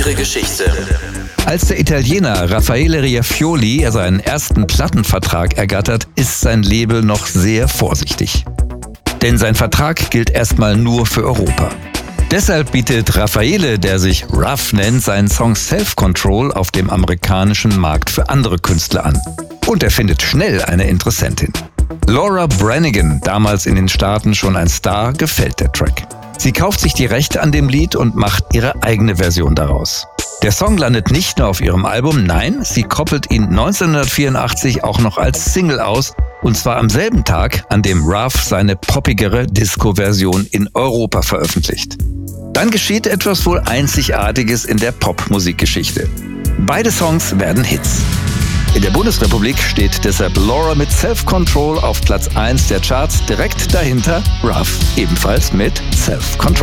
Ihre Geschichte. Als der Italiener Raffaele Riafioli seinen ersten Plattenvertrag ergattert, ist sein Label noch sehr vorsichtig. Denn sein Vertrag gilt erstmal nur für Europa. Deshalb bietet Raffaele, der sich Ruff nennt, seinen Song Self-Control auf dem amerikanischen Markt für andere Künstler an. Und er findet schnell eine Interessentin. Laura Branigan, damals in den Staaten schon ein Star, gefällt der Track. Sie kauft sich die Rechte an dem Lied und macht ihre eigene Version daraus. Der Song landet nicht nur auf ihrem Album, nein, sie koppelt ihn 1984 auch noch als Single aus, und zwar am selben Tag, an dem Ruff seine poppigere Disco-Version in Europa veröffentlicht. Dann geschieht etwas wohl Einzigartiges in der Popmusikgeschichte. Beide Songs werden Hits. In der Bundesrepublik steht deshalb Laura mit Self-Control auf Platz 1 der Charts, direkt dahinter Ruff, ebenfalls mit Self-Control.